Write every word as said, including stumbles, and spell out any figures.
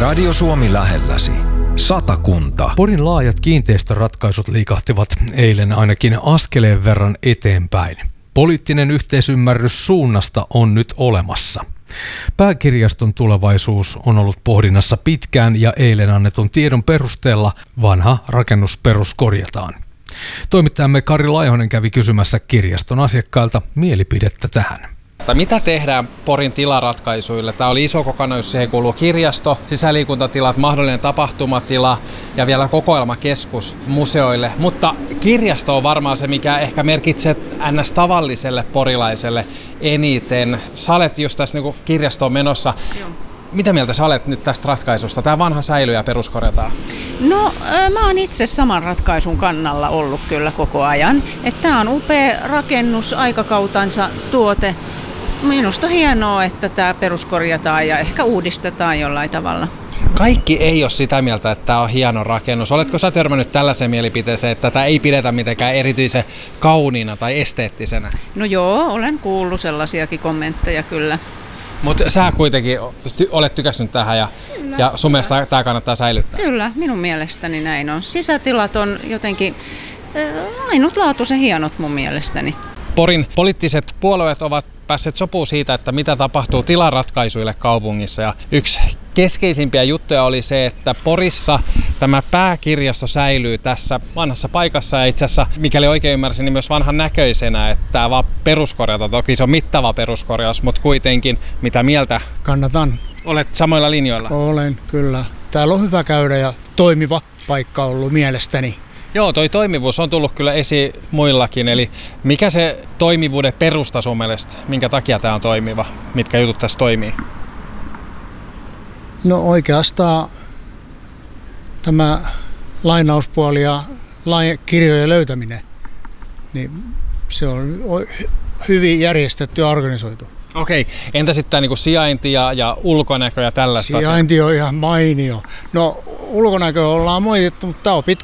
Radio Suomi lähelläsi. Satakunta. Porin laajat kiinteistöratkaisut liikahtivat eilen ainakin askeleen verran eteenpäin. Poliittinen yhteisymmärrys suunnasta on nyt olemassa. Pääkirjaston tulevaisuus on ollut pohdinnassa pitkään ja eilen annetun tiedon perusteella vanha rakennus peruskorjataan. Toimittajamme Kari Laihonen kävi kysymässä kirjaston asiakkailta mielipidettä tähän. Mitä tehdään Porin tilaratkaisuille? Tämä oli iso kokonaisuus, siihen kuuluu kirjasto, sisäliikuntatilat, mahdollinen tapahtumatila ja vielä kokoelmakeskus museoille. Mutta kirjasto on varmaan se, mikä ehkä merkitsee ns. Tavalliselle porilaiselle eniten. Sä olet just tässä niin kirjastoon menossa. Joo. Mitä mieltä sä olet nyt tästä ratkaisusta? Tämä vanha säilyy ja peruskorjataan. No mä oon itse saman ratkaisun kannalla ollut kyllä koko ajan. Että tää on upea rakennus, aikakautansa tuote. Minusta on hienoa, että tämä peruskorjataan ja ehkä uudistetaan jollain tavalla. Kaikki ei ole sitä mieltä, että tämä on hieno rakennus. Oletko sä törmännyt tällaiseen mielipiteeseen, että tätä ei pidetä mitenkään erityisen kauniina tai esteettisenä? No joo, olen kuullut sellaisiakin kommentteja kyllä. Mutta sä kuitenkin ty- olet tykästynyt tähän ja, kyllä, ja sun kyllä. mielestä tämä kannattaa säilyttää? Kyllä, minun mielestäni näin on. Sisätilat on jotenkin äh, ainutlaatuisen hienot mun mielestäni. Porin poliittiset puolueet ovat päässeet sopuun siitä, että mitä tapahtuu tilaratkaisuille kaupungissa. Ja yksi keskeisimpiä juttuja oli se, että Porissa tämä pääkirjasto säilyy tässä vanhassa paikassa ja itse asiassa, mikäli oikein ymmärsin, niin myös vanhan näköisenä, että tämä vaan peruskorjataan. Toki se on mittava peruskorjaus, mutta kuitenkin mitä mieltä? Kannatan. Olet samoilla linjoilla? Olen, kyllä. Täällä on hyvä käydä ja toimiva paikka ollut mielestäni. Joo, toi toimivuus on tullut kyllä esiin muillakin, eli mikä se toimivuuden perusta sun mielestä, minkä takia tämä on toimiva, mitkä jutut tässä toimii? No oikeastaan tämä lainauspuoli ja kirjojen löytäminen, niin se on hyvin järjestetty ja organisoitu. Okei, entä sitten tämä niinku sijainti ja, ja ulkonäkö ja tällaista? Sijainti on ihan mainio. No ulkonäkö ollaan moitettu, mutta tämä on pitkä